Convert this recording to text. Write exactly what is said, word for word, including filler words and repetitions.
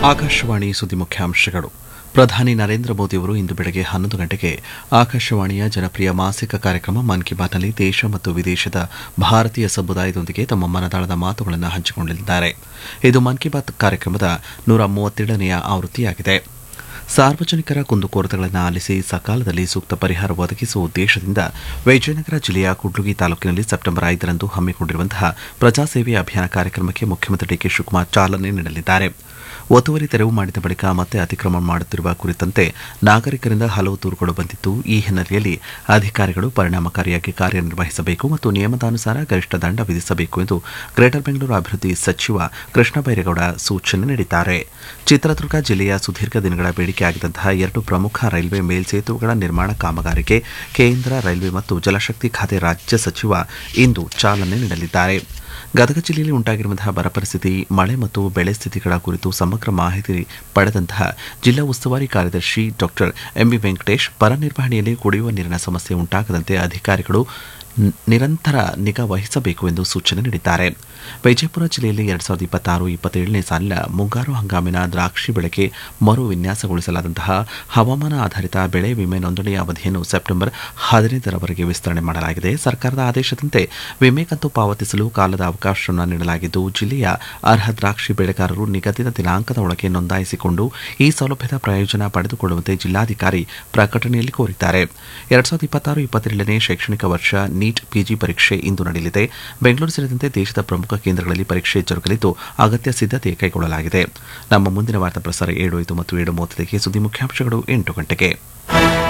ಆಕಾಶವಾಣಿ ಸುದ್ದಿ ಮುಖ್ಯಾಂಶಗಳು. ಪ್ರಧಾನಿ ನರೇಂದ್ರ ಮೋದಿಯವರು ಇಂದು ಬೆಳಗ್ಗೆ ಹನ್ನೊಂದು ಗಂಟೆಗೆ ಆಕಾಶವಾಣಿಯ ಜನಪ್ರಿಯ ಮಾಸಿಕ ಕಾರ್ಯಕ್ರಮ ಮನ್ ಕಿ ಬಾತ್ನಲ್ಲಿ ದೇಶ ಮತ್ತು ವಿದೇಶದ ಭಾರತೀಯ ಸಮುದಾಯದೊಂದಿಗೆ ತಮ್ಮ ಮನದಾಳದ ಮಾತುಗಳನ್ನು ಹಂಚಿಕೊಳ್ಳಲಿದ್ದಾರೆ. ಇದು ಮನ್ ಕಿ ಬಾತ್ ಕಾರ್ಯಕ್ರಮದ ನೂರ ಮೂವತ್ತೇಳನೆಯ ಆವೃತ್ತಿಯಾಗಿದೆ. ಸಾರ್ವಜನಿಕರ ಕುಂದುಕೊರತೆಗಳನ್ನು ಆಲಿಸಿ ಸಕಾಲದಲ್ಲಿ ಸೂಕ್ತ ಪರಿಹಾರ ಒದಗಿಸುವ ಉದ್ದೇಶದಿಂದ ವಿಜಯನಗರ ಜಿಲ್ಲೆಯ ಕುಡ್ಲುಗಿ ತಾಲೂಕಿನಲ್ಲಿ ಸೆಪ್ಟೆಂಬರ್ ಐದರಂದು ಹಮ್ಮಿಕೊಂಡಿರುವಂತಹ ಪ್ರಜಾಸೇವೆ ಅಭಿಯಾನ ಕಾರ್ಯಕ್ರಮಕ್ಕೆ ಮುಖ್ಯಮಂತ್ರಿ ಡಿಕೆ ಶಿವಕುಮಾರ್ ಚಾಲನೆ ನೀಡಲಿದ್ದಾರೆ. ಒತ್ತುವರಿ ತೆರವು ಮಾಡಿದ ಬಳಿಕ ಮತ್ತೆ ಅತಿಕ್ರಮಣ ಮಾಡುತ್ತಿರುವ ಕುರಿತಂತೆ ನಾಗರಿಕರಿಂದ ಹಲವು ದೂರುಗಳು ಬಂದಿದ್ದು, ಈ ಹಿನ್ನೆಲೆಯಲ್ಲಿ ಅಧಿಕಾರಿಗಳು ಪರಿಣಾಮಕಾರಿಯಾಗಿ ಕಾರ್ಯನಿರ್ವಹಿಸಬೇಕು ಮತ್ತು ನಿಯಮದಾನುಸಾರ ಗರಿಷ್ಠ ದಂಡ ವಿಧಿಸಬೇಕು ಎಂದು ಗ್ರೇಟರ್ ಬೆಂಗಳೂರು ಅಭಿವೃದ್ಧಿ ಸಚಿವ ಕೃಷ್ಣ ಬೈರೇಗೌಡ ಸೂಚನೆ ನೀಡಿದ್ದಾರೆ. ಚಿತ್ರದುರ್ಗ ಜಿಲ್ಲೆಯ ಸುದೀರ್ಘ ದಿನಗಳ ಬೇಡಿಕೆಯಾಗಿದ್ದಂತಹ ಎರಡು ಪ್ರಮುಖ ರೈಲ್ವೆ ಮೇಲ್ಸೇತುವೆಗಳ ನಿರ್ಮಾಣ ಕಾಮಗಾರಿಗೆ ಕೇಂದ್ರ ರೈಲ್ವೆ ಮತ್ತು ಜಲಶಕ್ತಿ ಖಾತೆ ರಾಜ್ಯ ಸಚಿವ ಇಂದು ಚಾಲನೆ ನೀಡಲಿದ್ದಾರೆ. ಗದಗ ಜಿಲ್ಲೆಯಲ್ಲಿ ಉಂಟಾಗಿರುವಂತಹ ಬರ ಪರಿಸ್ಥಿತಿ, ಮಳೆ ಮತ್ತು ಬೆಳೆ ಸ್ಥಿತಿಗಳ ಕುರಿತು ಸಮಗ್ರ ಮಾಹಿತಿ ಪಡೆದಂತಹ ಜಿಲ್ಲಾ ಉಸ್ತುವಾರಿ ಕಾರ್ಯದರ್ಶಿ ಡಾ ಎಂವಿ ವೆಂಕಟೇಶ್ ಬರ ನಿರ್ವಹಣೆಯಲ್ಲಿ ಕುಡಿಯುವ ನೀರಿನ ಸಮಸ್ಯೆ ಉಂಟಾಗದಂತೆ ಅಧಿಕಾರಿಗಳು ನಿರಂತರ ನಿಗಾ ವಹಿಸಬೇಕು ಎಂದು ಸೂಚನೆ ನೀಡಿದ್ದಾರೆ. ವಿಜಯಪುರ ಜಿಲ್ಲೆಯಲ್ಲಿ ಎರಡ್ ಸಾವಿರದ ಇಪ್ಪತ್ತಾರು ಇಪ್ಪತ್ತೇಳನೇ ಸಾಲಿನ ಮುಂಗಾರು ಹಂಗಾಮಿನ ದ್ರಾಕ್ಷಿ ಬೆಳೆಗೆ ಮರು ವಿನ್ಯಾಸಗೊಳಿಸಲಾದಂತಹ ಹವಾಮಾನ ಆಧಾರಿತ ಬೆಳೆ ವಿಮೆ ನೋಂದಣಿಯ ಅವಧಿಯನ್ನು ಸೆಪ್ಟೆಂಬರ್ ಹದಿನೈದರವರೆಗೆ ವಿಸ್ತರಣೆ ಮಾಡಲಾಗಿದೆ. ಸರ್ಕಾರದ ಆದೇಶದಂತೆ ವಿಮೆ ಕಂತು ಪಾವತಿಸಲು ಕಾಲದ ಅವಕಾಶವನ್ನು ನೀಡಲಾಗಿದ್ದು, ಜಿಲ್ಲೆಯ ಅರ್ಹ ದ್ರಾಕ್ಷಿ ಬೆಳೆಗಾರರು ನಿಗದಿತ ದಿನಾಂಕದ ಒಳಗೆ ನೋಂದಾಯಿಸಿಕೊಂಡು ಈ ಸೌಲಭ್ಯದ ಪ್ರಯೋಜನ ಪಡೆದುಕೊಳ್ಳುವಂತೆ ಜಿಲ್ಲಾಧಿಕಾರಿ ಪ್ರಕಟಣೆಯಲ್ಲಿ ಕೋರಿದ್ದಾರೆ. ಎರಡ್ ಸಾವಿರದ ಇಪ್ಪತ್ತಾರು ಇಪ್ಪತ್ತೇಳನೇ ಶೈಕ್ಷಣಿಕ ವರ್ಷ ನೀಟ್ ಪಿಜಿ ಪರೀಕ್ಷೆ ಇಂದು ನಡೆಯಲಿದೆ. ಬೆಂಗಳೂರು ಸೇರಿದಂತೆ ದೇಶದ ಪ್ರಮುಖ ಕೇಂದ್ರಗಳಲ್ಲಿ ಪರೀಕ್ಷೆ ಜರುಗಲಿದ್ದು, ಅಗತ್ಯ ಸಿದ್ದತೆ ಕೈಗೊಳ್ಳಲಾಗಿದೆ. ನಮ್ಮ ಮುಂದಿನ ವಾರ್ತಾ ಪ್ರಸಾರ ಏಳು ಐದು ಮತ್ತು ಏಳು ಮೂವತ್ತಕ್ಕೆ ಸುದ್ದಿ ಮುಖ್ಯಾಂಶಗಳು ಎಂಟು ಗಂಟೆಗೆ.